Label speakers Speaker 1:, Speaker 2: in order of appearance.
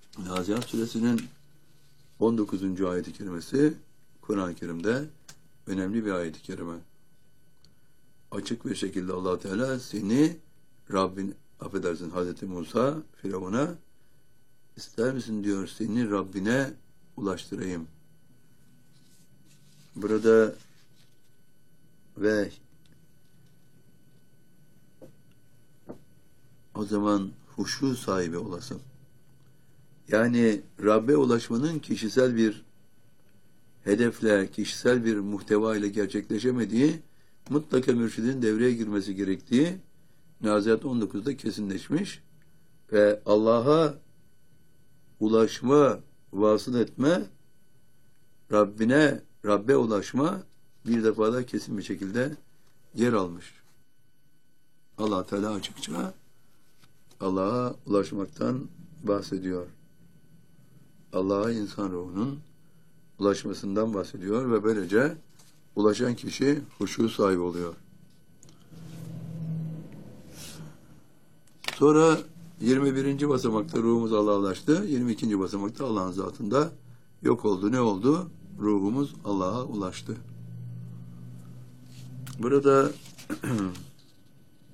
Speaker 1: Nazihat Suresinin 19. ayet-i kerimesi Kur'an-ı Kerim'de önemli bir ayet-i kerime. Açık bir şekilde Allah Teala seni Rabbin, affedersin Hazreti Musa Firavun'a ister misin diyor, seni Rabbine ulaştırayım. Burada ve o zaman huşu sahibi olasın. Yani Rabbe ulaşmanın kişisel bir hedefle, kişisel bir muhteva ile gerçekleşemediği, mutlaka mürşidin devreye girmesi gerektiği Nazihat 19'da kesinleşmiş ve Allah'a ulaşma, vasıl etme, Rabbe ulaşma bir defada kesin bir şekilde yer almış. Allah Teala açıkça Allah'a ulaşmaktan bahsediyor. Allah'a insan ruhunun ulaşmasından bahsediyor ve böylece ulaşan kişi huşu sahibi oluyor. Sonra 21. basamakta ruhumuz Allah'a ulaştı. 22. basamakta Allah'ın zatında yok oldu. Ne oldu? Ruhumuz Allah'a ulaştı. Burada